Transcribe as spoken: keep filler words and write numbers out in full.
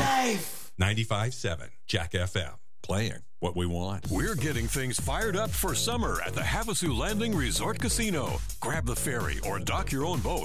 life. ninety-five point seven Jack F M. Playing what we want. We're getting things fired up for summer at the Havasu Landing Resort Casino. Grab the ferry or dock your own boat